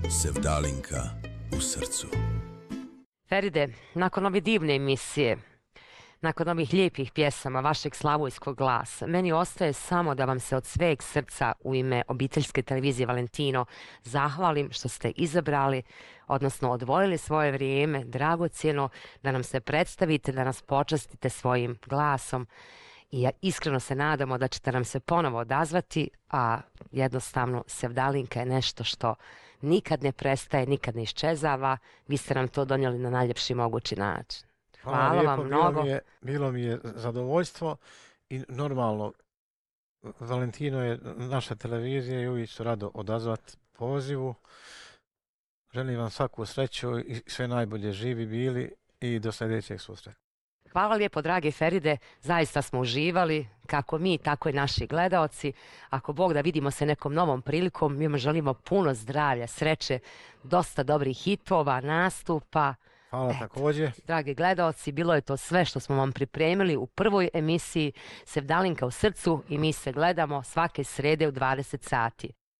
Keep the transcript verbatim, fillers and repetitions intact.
Sevdalinka u srcu. Feride, nakon ove divne emisije, nakon ovih lijepih pjesama vašeg slavojskog glasa, meni ostaje samo da vam se od sveg srca u ime obiteljske televizije Valentino zahvalim što ste izabrali, odnosno odvojili svoje vrijeme, dragocjeno, da nam se predstavite, da nas počastite svojim glasom. I ja iskreno se nadamo da ćete nam se ponovo odazvati, a jednostavno Sevdalinka je nešto što nikad ne prestaje, nikad ne iščezava. Vi ste nam to donijeli na najljepši mogući način. Hvala, Hvala lijepo, vam mnogo. Bilo mi, je, bilo mi je zadovoljstvo i normalno, Valentino je naša televizija i uvijek ću rado odazvat pozivu. Želim vam svaku sreću i sve najbolje, živi bili i do sljedećeg susreta. Hvala lijepo, drage Feride, zaista smo uživali, kako mi, tako i naši gledaoci. Ako Bog da vidimo se nekom novom prilikom, mi vam želimo puno zdravlja, sreće, dosta dobrih hitova, nastupa. Hvala Eto, također. Dragi gledaoci, bilo je to sve što smo vam pripremili u prvoj emisiji Sevdalinka u srcu i mi se gledamo svake srede u dvadeset sati.